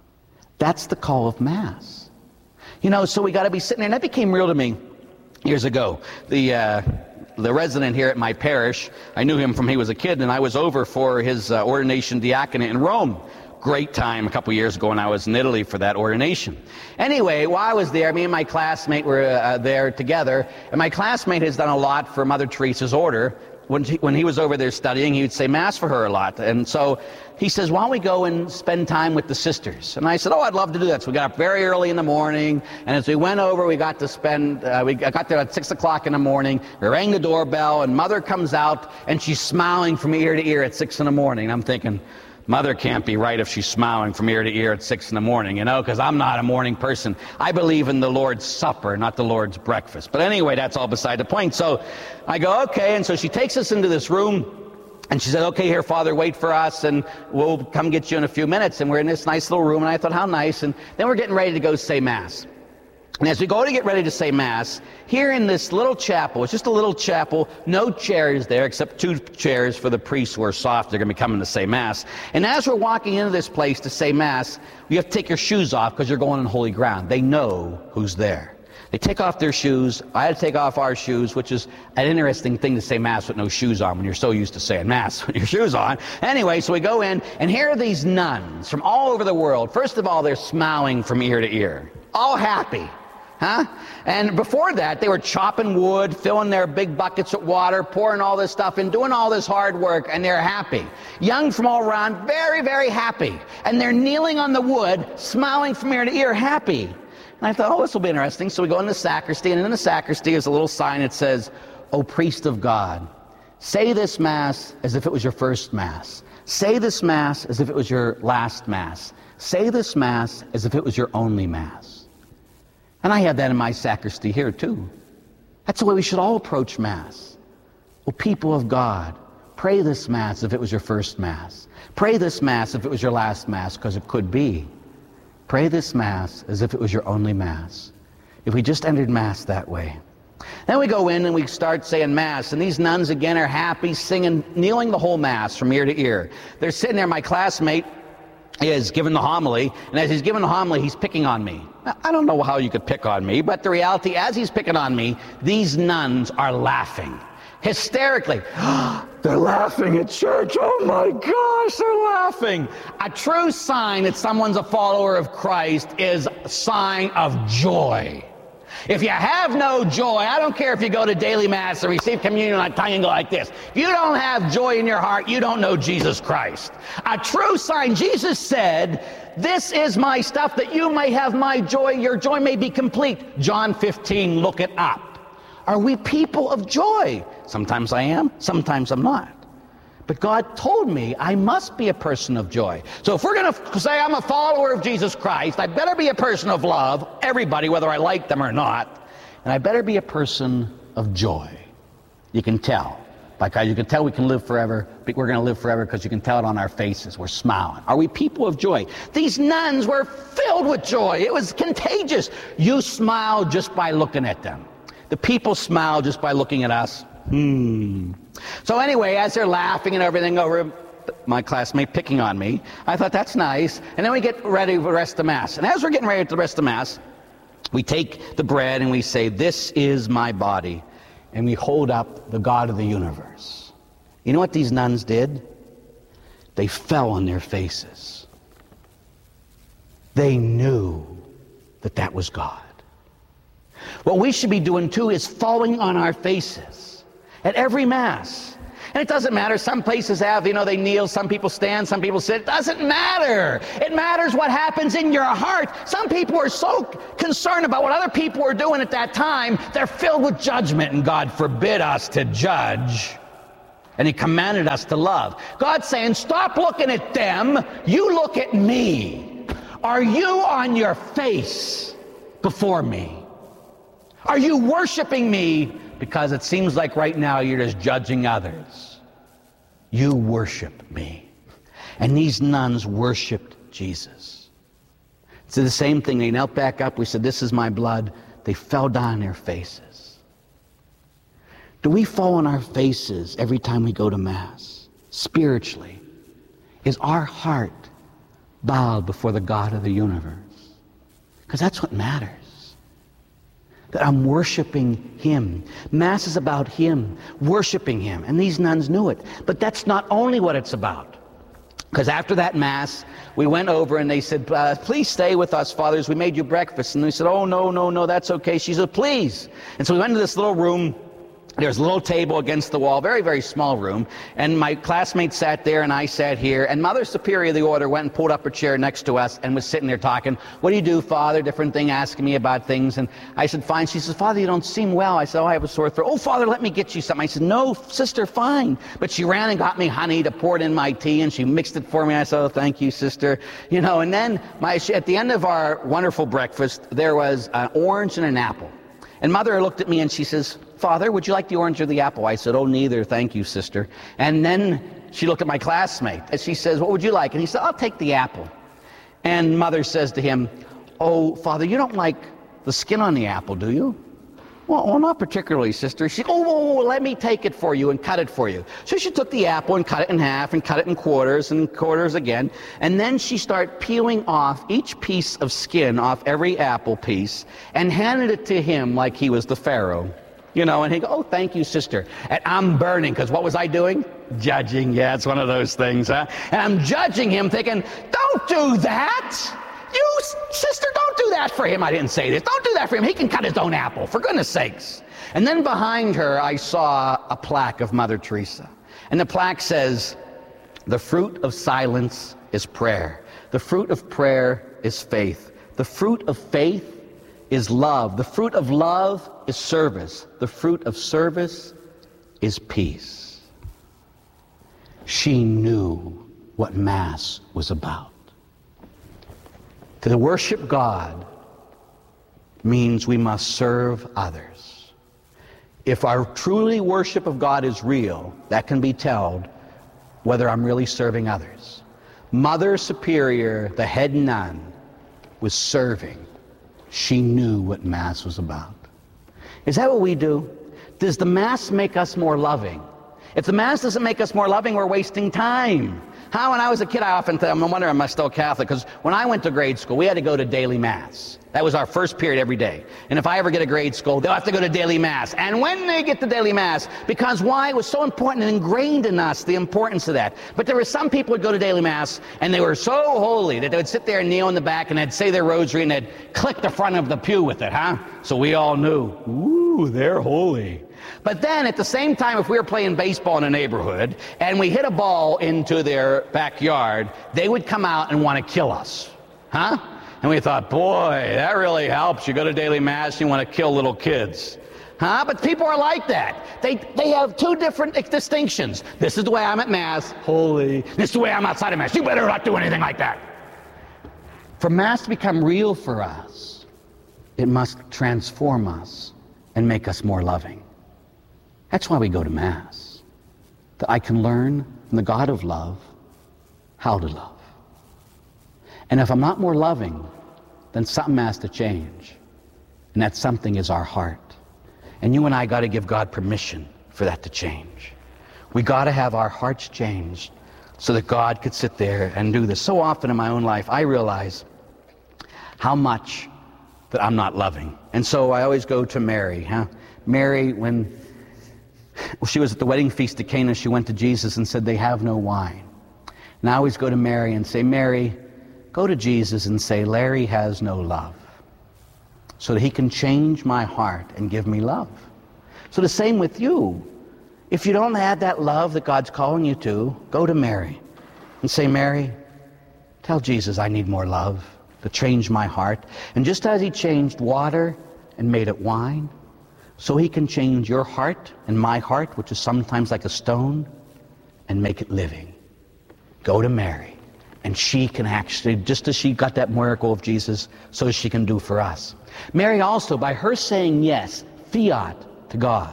That's the call of Mass. You know, so we got to be sitting there, and that became real to me years ago. The uh, the resident here at my parish, I knew him from he was a kid, and I was over for his uh, ordination diaconate in Rome. Great time a couple years ago when I was in Italy for that ordination. Anyway, while I was there, me and my classmate were uh, there together, and my classmate has done a lot for Mother Teresa's order. When, she, when he was over there studying, he would say Mass for her a lot. And so he says, why don't we go and spend time with the sisters? And I said, oh, I'd love to do that. So we got up very early in the morning, and as we went over, we got to spend, uh, we got there at six o'clock in the morning. We rang the doorbell, and Mother comes out, and she's smiling from ear to ear at six in the morning. And I'm thinking, Mother can't be right if she's smiling from ear to ear at six in the morning, you know, because I'm not a morning person. I believe in the Lord's Supper, not the Lord's breakfast. But anyway, that's all beside the point. So I go, okay, and so she takes us into this room, and she said, okay, here, Father, wait for us, and we'll come get you in a few minutes. And we're in this nice little room, and I thought, how nice. And then we're getting ready to go say Mass. And as we go to get ready to say Mass, here in this little chapel, it's just a little chapel, no chairs there except two chairs for the priests who are soft. They're going to be coming to say Mass. And as we're walking into this place to say Mass, you have to take your shoes off because you're going on holy ground. They know who's there. They take off their shoes. I had to take off our shoes, which is an interesting thing to say Mass with no shoes on when you're so used to saying Mass with your shoes on. Anyway, so we go in, and here are these nuns from all over the world. First of all, they're smiling from ear to ear, all happy. Huh? And before that, they were chopping wood, filling their big buckets with water, pouring all this stuff in, doing all this hard work, and they're happy. Young from all around, very, very happy. And they're kneeling on the wood, smiling from ear to ear, happy. And I thought, oh, this will be interesting. So we go in the sacristy, and in the sacristy is a little sign that says, O priest of God, say this Mass as if it was your first Mass. Say this Mass as if it was your last Mass. Say this Mass as if it was your only Mass. And I had that in my sacristy here, too. That's the way we should all approach Mass. Oh, people of God, pray this Mass if it was your first Mass. Pray this Mass if it was your last Mass, because it could be. Pray this Mass as if it was your only Mass. If we just entered Mass that way. Then we go in and we start saying Mass, and these nuns again are happy, singing, kneeling the whole Mass from ear to ear. They're sitting there, my classmate is giving the homily, and as he's giving the homily, he's picking on me. Now, I don't know how you could pick on me, but the reality, as he's picking on me, these nuns are laughing hysterically. They're laughing at church. Oh my gosh, they're laughing. A true sign that someone's a follower of Christ is a sign of joy. If you have no joy, I don't care if you go to daily Mass or receive communion on a tongue and go like this. If you don't have joy in your heart, you don't know Jesus Christ. A true sign, Jesus said, this is my stuff that you may have my joy, your joy may be complete. John fifteen, look it up. Are we people of joy? Sometimes I am, sometimes I'm not. But God told me I must be a person of joy. So if we're going to say I'm a follower of Jesus Christ, I better be a person of love, everybody, whether I like them or not. And I better be a person of joy. You can tell. Like you can tell we can live forever. We're going to live forever because you can tell it on our faces. We're smiling. Are we people of joy? These nuns were filled with joy. It was contagious. You smile just by looking at them. The people smile just by looking at us. Hmm. So anyway, as they're laughing and everything over my classmate picking on me, I thought that's nice. And then we get ready for the rest of the Mass. And as we're getting ready for the rest of the Mass, we take the bread and we say, this is my body. And we hold up the God of the universe. You know what these nuns did? They fell on their faces. They knew that that was God. What we should be doing too is falling on our faces at every Mass. And it doesn't matter. Some places have, you know, they kneel, some people stand, some people sit. It doesn't matter. It matters what happens in your heart. Some people are so concerned about what other people are doing at that time, they're filled with judgment, and God forbid us to judge. And he commanded us to love. God's saying, stop looking at them. You look at me. Are you on your face before me? Are you worshiping me? Because it seems like right now you're just judging others. You worship me. And these nuns worshiped Jesus. It's the same thing. They knelt back up. We said, this is my blood. They fell down on their faces. Do we fall on our faces every time we go to Mass? Spiritually, is our heart bowed before the God of the universe? Because that's what matters. That I'm worshiping him. Mass is about him, worshiping him. And these nuns knew it. But that's not only what it's about. Because after that Mass, we went over and they said, uh, please stay with us, fathers. We made you breakfast. And we said, oh, no, no, no, that's okay. She said, please. And so we went to this little room. There's a little table against the wall, very, very small room. And my classmates sat there and I sat here. And Mother Superior of the Order went and pulled up a chair next to us and was sitting there talking. What do you do, Father? Different thing, asking me about things. And I said, fine. She says, Father, you don't seem well. I said, oh, I have a sore throat. Oh, Father, let me get you something. I said, no, sister, fine. But she ran and got me honey to pour it in my tea, and she mixed it for me. I said, oh, thank you, sister. You know, and then my, she, at the end of our wonderful breakfast, there was an orange and an apple. And Mother looked at me and she says, Father, would you like the orange or the apple? I said, oh, neither, thank you, sister. And then she looked at my classmate and she says, what would you like? And he said, I'll take the apple. And Mother says to him, oh, Father, you don't like the skin on the apple, do you? Well, well not particularly, sister. She said, oh, oh, oh, let me take it for you and cut it for you. So she took the apple and cut it in half and cut it in quarters and quarters again. And then she started peeling off each piece of skin off every apple piece and handed it to him like he was the Pharaoh. You know, and he go, oh, thank you, sister. And I'm burning, because what was I doing? Judging. Yeah, it's one of those things, huh? And I'm judging him, thinking, don't do that. You, sister, don't do that for him. I didn't say this. Don't do that for him. He can cut his own apple, for goodness sakes. And then behind her, I saw a plaque of Mother Teresa. And the plaque says, the fruit of silence is prayer. The fruit of prayer is faith. The fruit of faith is love. The fruit of love is service. The fruit of service is peace. She knew what Mass was about. To worship God means we must serve others. If our truly worship of God is real, that can be told whether I'm really serving others. Mother Superior, the head nun, was serving. She knew what Mass was about. Is that what we do? Does the Mass make us more loving? If the Mass doesn't make us more loving, we're wasting time. How, when I was a kid, I often thought, I'm wondering, am I still Catholic? Because when I went to grade school, we had to go to daily Mass. That was our first period every day. And if I ever get a grade school, they'll have to go to daily Mass. And when they get to daily Mass, because why? It was so important and ingrained in us, the importance of that. But there were some people who would go to daily Mass, and they were so holy that they would sit there and kneel in the back, and they'd say their rosary, and they'd click the front of the pew with it, huh? So we all knew, ooh, they're holy. But then at the same time, if we were playing baseball in a neighborhood and we hit a ball into their backyard, they would come out and want to kill us, huh? And we thought, boy, that really helps. You go to daily Mass, you want to kill little kids, huh? But people are like that. They, they have two different distinctions. This is the way I'm at Mass, holy. This is the way I'm outside of Mass. You better not do anything like that. For Mass to become real for us, it must transform us and make us more loving. That's why we go to Mass, that I can learn from the God of love how to love. And if I'm not more loving, then something has to change. And that something is our heart. And you and I got to give God permission for that to change. We got to have our hearts changed so that God could sit there and do this. So often in my own life, I realize how much that I'm not loving. And so I always go to Mary. Huh? Mary, when she was at the wedding feast at Cana, she went to Jesus and said, they have no wine. And I always go to Mary and say, Mary, go to Jesus and say, Larry has no love, so that he can change my heart and give me love. So the same with you. If you don't have that love that God's calling you to, go to Mary and say, Mary, tell Jesus I need more love to change my heart. And just as he changed water and made it wine, so he can change your heart and my heart, which is sometimes like a stone, and make it living. Go to Mary, and she can actually, just as she got that miracle of Jesus, so she can do for us. Mary also, by her saying yes, fiat to God,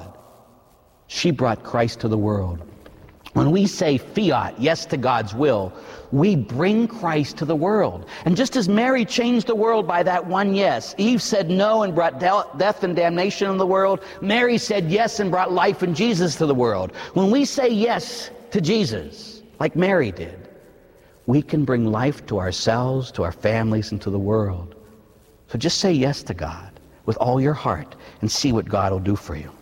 she brought Christ to the world. When we say fiat, yes to God's will, we bring Christ to the world. And just as Mary changed the world by that one yes, Eve said no and brought de- death and damnation in the world, Mary said yes and brought life and Jesus to the world. When we say yes to Jesus, like Mary did, we can bring life to ourselves, to our families, and to the world. So just say yes to God with all your heart and see what God will do for you.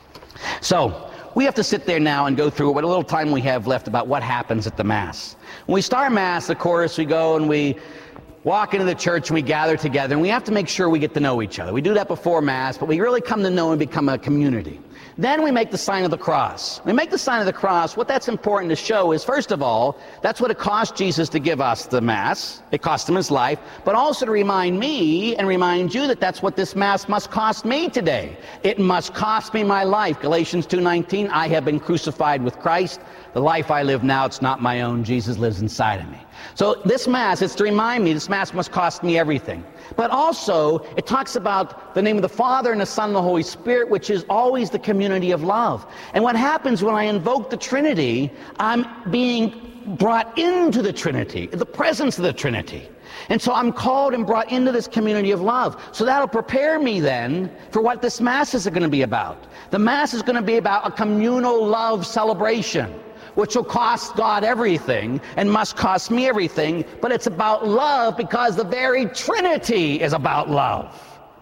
So, we have to sit there now and go through what a little time we have left about what happens at the Mass. When we start Mass, of course, we go and we walk into the church and we gather together, and we have to make sure we get to know each other. We do that before Mass, but we really come to know and become a community. Then we make the sign of the cross. We make the sign of the cross. What that's important to show is, first of all, that's what it cost Jesus to give us the Mass. It cost him his life, but also to remind me and remind you that that's what this Mass must cost me today. It must cost me my life. Galatians two nineteen, I have been crucified with Christ. The life I live now, it's not my own. Jesus lives inside of me. So this Mass, it's to remind me this Mass must cost me everything. But also, it talks about the name of the Father and the Son and the Holy Spirit, which is always the community of love. And what happens when I invoke the Trinity, I'm being brought into the Trinity, the presence of the Trinity. And so I'm called and brought into this community of love. So that'll prepare me then for what this Mass is going to be about. The Mass is going to be about a communal love celebration, which will cost God everything and must cost me everything, but it's about love because the very Trinity is about love.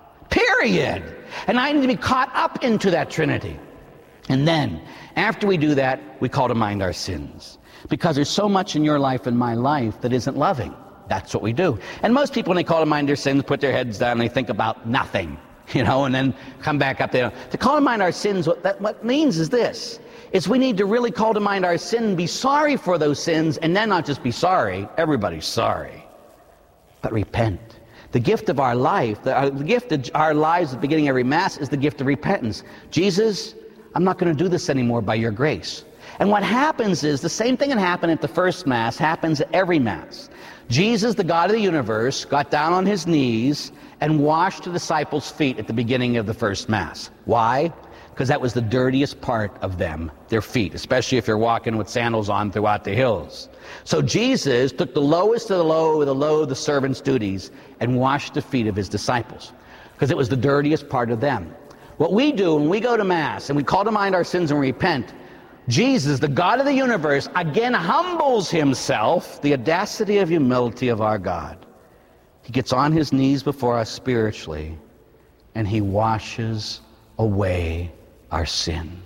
Period. And I need to be caught up into that Trinity. And then, after we do that, we call to mind our sins. Because there's so much in your life and my life that isn't loving. That's what we do. And most people, when they call to mind their sins, put their heads down and they think about nothing, you know, and then come back up there. To call to mind our sins, what that what means is this. Is we need to really call to mind our sin, be sorry for those sins, and then not just be sorry, everybody's sorry, but repent. The gift of our life, the, uh, the gift of our lives at the beginning of every Mass is the gift of repentance. Jesus, I'm not going to do this anymore by your grace. And what happens is the same thing that happened at the first Mass happens at every Mass. Jesus, the God of the universe, got down on his knees and washed the disciples' feet at the beginning of the first Mass. Why? Because that was the dirtiest part of them, their feet, especially if you're walking with sandals on throughout the hills. So Jesus took the lowest of the low of the low of the servant's duties and washed the feet of his disciples, because it was the dirtiest part of them. What we do when we go to Mass and we call to mind our sins and repent, Jesus, the God of the universe, again humbles himself, the audacity of humility of our God. He gets on his knees before us spiritually, and he washes away our sin.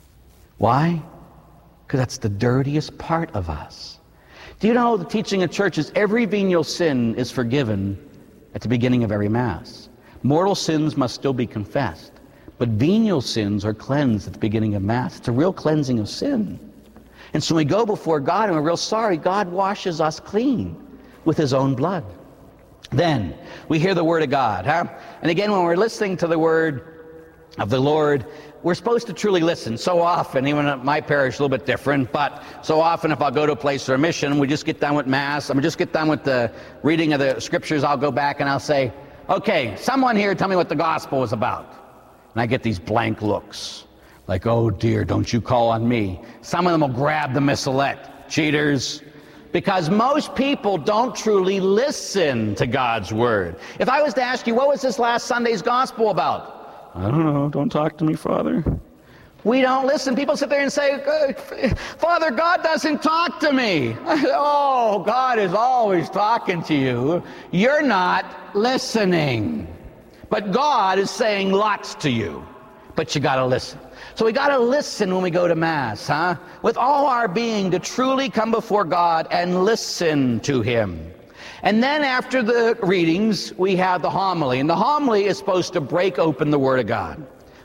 Why? Because that's the dirtiest part of us. Do you know the teaching of church is every venial sin is forgiven at the beginning of every Mass. Mortal sins must still be confessed, but venial sins are cleansed at the beginning of Mass. It's a real cleansing of sin. And so when we go before God and we're real sorry, God washes us clean with his own blood. Then we hear the Word of God, huh? And again, when we're listening to the Word of the Lord, we're supposed to truly listen. So often, even at my parish, a little bit different, but so often if I'll go to a place or a mission, we just get done with Mass, I'm just get done with the reading of the Scriptures, I'll go back and I'll say, okay, someone here tell me what the gospel is about. And I get these blank looks, like, oh dear, don't you call on me. Some of them will grab the missalette, cheaters, because most people don't truly listen to God's Word. If I was to ask you, what was this last Sunday's gospel about? I don't know. Don't talk to me, Father. We don't listen. People sit there and say, Father, God doesn't talk to me. Oh, God is always talking to you. You're not listening. But God is saying lots to you. But you got to listen. So we got to listen when we go to Mass, huh? With all our being, to truly come before God and listen to him. And then after the readings, we have the homily. And the homily is supposed to break open the Word of God.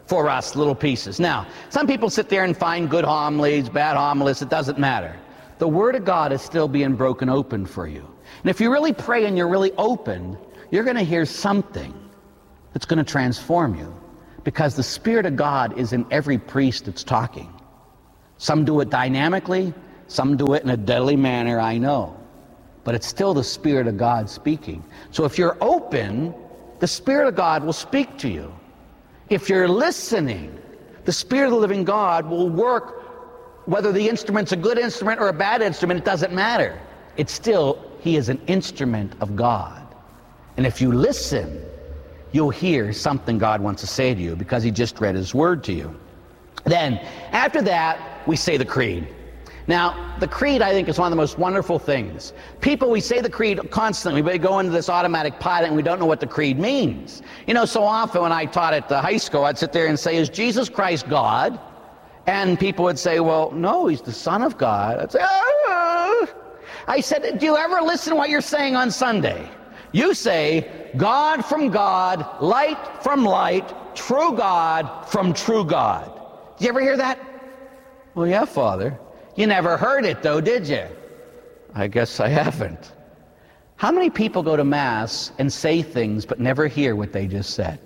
for us, little pieces. Now, some people sit there and find good homilies, bad homilies, it doesn't matter. The Word of God is still being broken open for you. And if you really pray and you're really open, you're going to hear something that's going to transform you, because the Spirit of God is in every priest that's talking. Some do it dynamically, some do it in a deadly manner, I know. But it's still the Spirit of God speaking. So if you're open, the Spirit of God will speak to you. If you're listening, the Spirit of the living God will work, whether the instrument's a good instrument or a bad instrument, it doesn't matter. It's still, He is an instrument of God. And if you listen, you'll hear something God wants to say to you, because He just read His Word to you. Then, after that, we say the creed. Now, the creed, I think, is one of the most wonderful things. People, we say the creed constantly, but we go into this automatic pilot and we don't know what the creed means. You know, so often when I taught at the high school, I'd sit there and say, is Jesus Christ God? And people would say, well, no, He's the Son of God. I'd say, ah! I said, do you ever listen to what you're saying on Sunday? You say, God from God, light from light, true God from true God. Did you ever hear that? Well, yeah, Father. You never heard it, though, did you? I guess I haven't. How many people go to Mass and say things but never hear what they just said?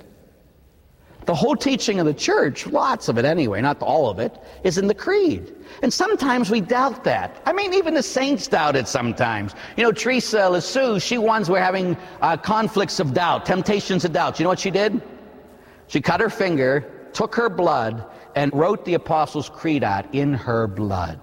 The whole teaching of the church, lots of it anyway, not all of it, is in the creed. And sometimes we doubt that. I mean, even the saints doubt it sometimes. You know, Teresa Lisieux, she once were having uh, conflicts of doubt, temptations of doubt. You know what she did? She cut her finger, took her blood, and wrote the Apostles' Creed out in her blood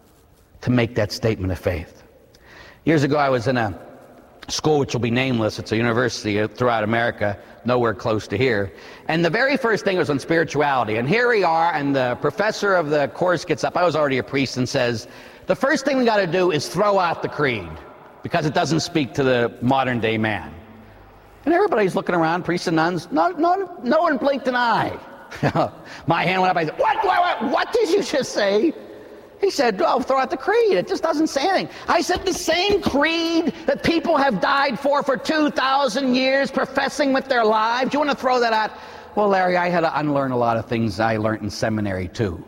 to make that statement of faith. Years ago, I was in a school which will be nameless. It's a university throughout America, nowhere close to here. And the very first thing was on spirituality. And here we are, and the professor of the course gets up, I was already a priest, and says, the first thing we got to do is throw out the creed, because it doesn't speak to the modern day man. And everybody's looking around, priests and nuns, no, no, no one blinked an eye. My hand went up, I said, what, what, what did you just say? He said, oh, throw out the creed. It just doesn't say anything. I said, the same creed that people have died for for two thousand years, professing with their lives. You want to throw that out? Well, Larry, I had to unlearn a lot of things I learned in seminary, too.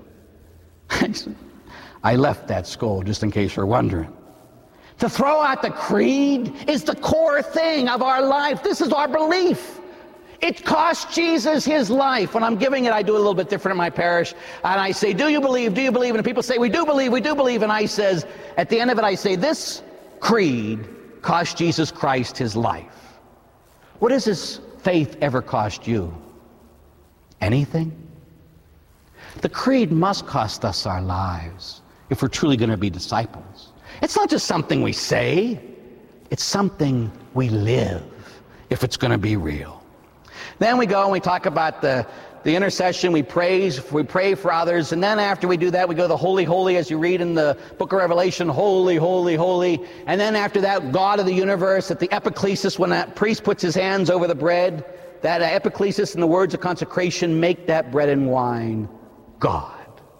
I left that school, just in case you're wondering. To throw out the creed is the core thing of our life. This is our belief. It cost Jesus His life. When I'm giving it, I do it a little bit different in my parish. And I say, do you believe? Do you believe? And people say, we do believe, we do believe. And I says, at the end of it, I say, this creed cost Jesus Christ His life. What does His faith ever cost you? Anything? The creed must cost us our lives if we're truly going to be disciples. It's not just something we say. It's something we live if it's going to be real. Then we go and we talk about the, the intercession. We praise, we pray for others. And then after we do that, we go to the Holy, Holy, as you read in the book of Revelation, Holy, Holy, Holy. And then after that, God of the universe, at the epiclesis, when that priest puts his hands over the bread, that epiclesis and the words of consecration make that bread and wine God.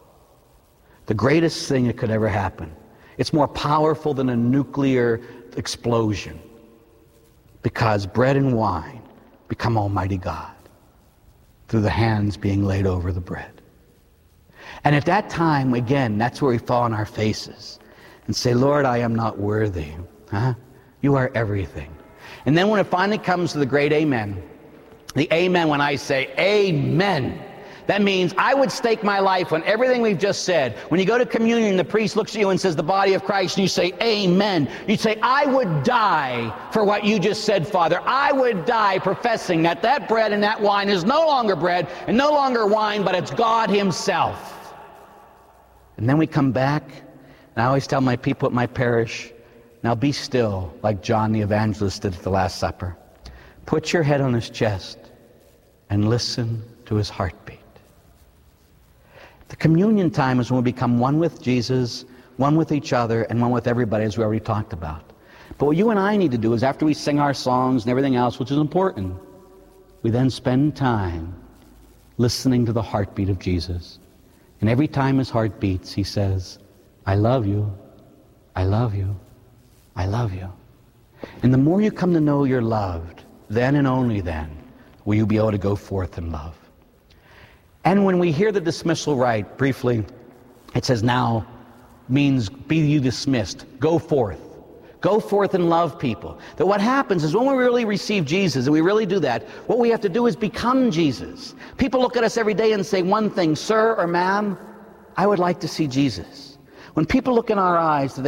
The greatest thing that could ever happen. It's more powerful than a nuclear explosion, because bread and wine become Almighty God through the hands being laid over the bread. And at that time, again, that's where we fall on our faces and say, Lord, I am not worthy. Huh? You are everything. And then when it finally comes to the great amen, the amen, when I say amen, that means I would stake my life on everything we've just said. When you go to communion, the priest looks at you and says, the body of Christ, and you say, amen. You say, I would die for what you just said, Father. I would die professing that that bread and that wine is no longer bread and no longer wine, but it's God Himself. And then we come back, and I always tell my people at my parish, now be still, like John the Evangelist did at the Last Supper. Put your head on His chest and listen to His heartbeat. The communion time is when we become one with Jesus, one with each other, and one with everybody, as we already talked about. But what you and I need to do is, after we sing our songs and everything else, which is important, we then spend time listening to the heartbeat of Jesus. And every time His heart beats, He says, I love you, I love you, I love you. And the more you come to know you're loved, then and only then will you be able to go forth in love. And when we hear the dismissal rite, briefly, it says now means be you dismissed. Go forth. Go forth and love people. That what happens is when we really receive Jesus, and we really do that, what we have to do is become Jesus. People look at us every day and say one thing, sir or ma'am, I would like to see Jesus. When people look in our eyes, do they